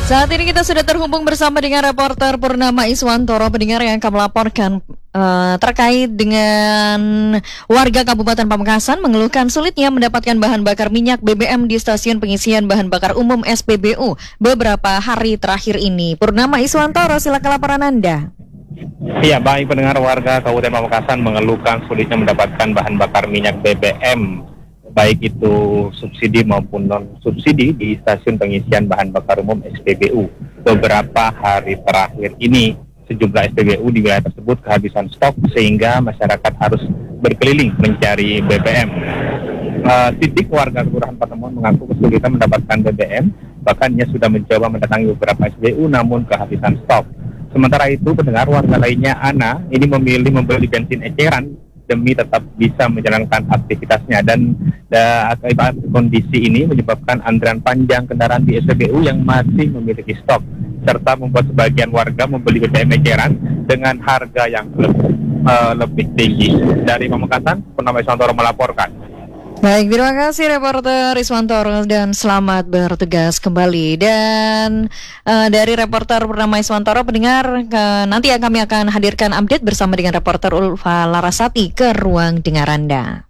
Saat ini kita sudah terhubung bersama dengan reporter Purnama Iswantoro, pendengar yang akan melaporkan terkait dengan warga Kabupaten Pamekasan mengeluhkan sulitnya mendapatkan bahan bakar minyak BBM di stasiun pengisian bahan bakar umum SPBU beberapa hari terakhir ini. Purnama Iswantoro, silakan laporan Anda. Iya, baik pendengar, warga Kabupaten Pamekasan mengeluhkan sulitnya mendapatkan bahan bakar minyak BBM, baik itu subsidi maupun non-subsidi di stasiun pengisian bahan bakar umum SPBU. Beberapa hari terakhir ini, sejumlah SPBU di wilayah tersebut kehabisan stok sehingga masyarakat harus berkeliling mencari BBM. Titik warga Kelurahan Patemon mengaku kesulitan mendapatkan BBM, bahkan ia sudah mencoba mendatangi beberapa SPBU namun kehabisan stok. Sementara itu, pendengar, warga lainnya, Ana, ini memilih membeli bensin eceran demi tetap bisa menjalankan aktivitasnya, dan akibat kondisi ini menyebabkan antrian panjang kendaraan di SPBU yang masih memiliki stok, serta membuat sebagian warga membeli BBM eceran dengan harga yang lebih tinggi. Dari Pamekasan, Purnama Iswantoro melaporkan. Baik, terima kasih reporter Iswantoro dan selamat bertugas kembali. Dan dari reporter Purnama Iswantoro, pendengar, nanti kami akan hadirkan update bersama dengan reporter Ulfa Larasati ke ruang dengar Anda.